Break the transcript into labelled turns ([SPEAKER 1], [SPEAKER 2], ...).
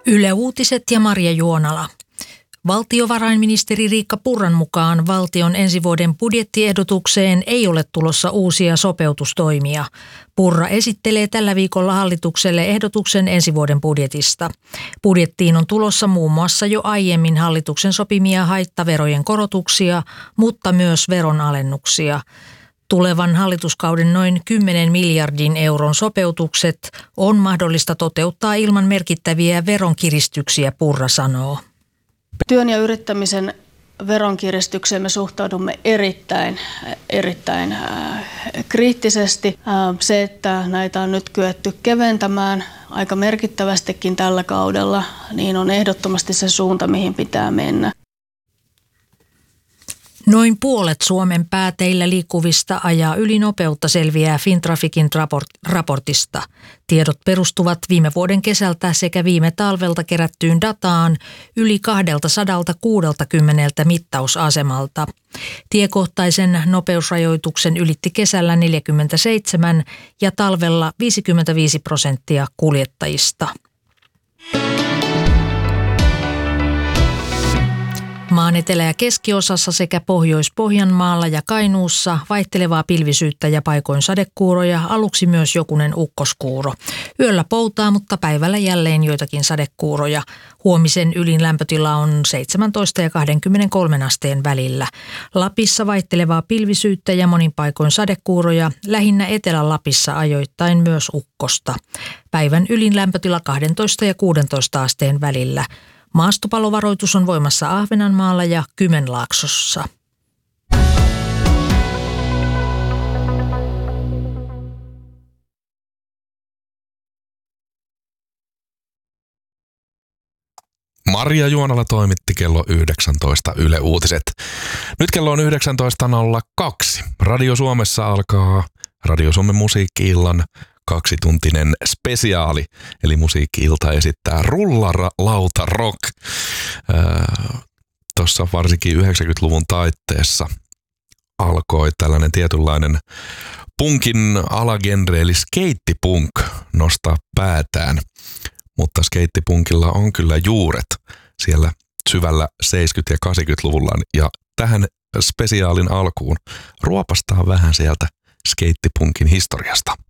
[SPEAKER 1] Yle Uutiset ja Marja Juonala. Valtiovarainministeri Riikka Purran mukaan valtion ensi vuoden budjettiehdotukseen ei ole tulossa uusia sopeutustoimia. Purra esittelee tällä viikolla hallitukselle ehdotuksen ensi vuoden budjetista. Budjettiin on tulossa muun muassa jo aiemmin hallituksen sopimia haittaverojen korotuksia, mutta myös veronalennuksia. Tulevan hallituskauden noin 10 miljardin euron sopeutukset on mahdollista toteuttaa ilman merkittäviä veronkiristyksiä, Purra sanoo.
[SPEAKER 2] Työn ja yrittämisen veronkiristykseen me suhtaudumme erittäin kriittisesti. Se, että näitä on nyt kyetty keventämään aika merkittävästikin tällä kaudella, niin on ehdottomasti se suunta, mihin pitää mennä.
[SPEAKER 1] Noin puolet Suomen pääteillä liikkuvista ajaa ylinopeutta, selviää Fintraficin raportista. Tiedot perustuvat viime vuoden kesältä sekä viime talvelta kerättyyn dataan yli 260 mittausasemalta. Tiekohtaisen nopeusrajoituksen ylitti kesällä 47 ja talvella 55% kuljettajista. Maan etelä- ja keskiosassa sekä Pohjois-Pohjanmaalla ja Kainuussa vaihtelevaa pilvisyyttä ja paikoin sadekuuroja, aluksi myös jokunen ukkoskuuro. Yöllä poutaa, mutta päivällä jälleen joitakin sadekuuroja. Huomisen ylin lämpötila on 17 ja 23 asteen välillä. Lapissa vaihtelevaa pilvisyyttä ja monin paikoin sadekuuroja, lähinnä Etelä-Lapissa ajoittain myös ukkosta. Päivän ylin lämpötila 12 ja 16 asteen välillä. Maastopalovaroitus on voimassa Ahvenanmaalla ja Kymenlaaksossa.
[SPEAKER 3] Marja Juonala toimitti kello 19 Yle Uutiset. Nyt kello on 19.02. Radio Suomessa alkaa Radio Suomen musiikki-illan 2-tuntinen spesiaali, eli musiikki-ilta esittää Rullaralauta Rock. Tuossa varsinkin 90-luvun taitteessa alkoi tällainen tietynlainen punkin alagenre, eli skeittipunk nostaa päätään. Mutta skeittipunkilla on kyllä juuret siellä syvällä 70- ja 80-luvulla, ja tähän spesiaalin alkuun ruopastaa vähän sieltä skeittipunkin historiasta.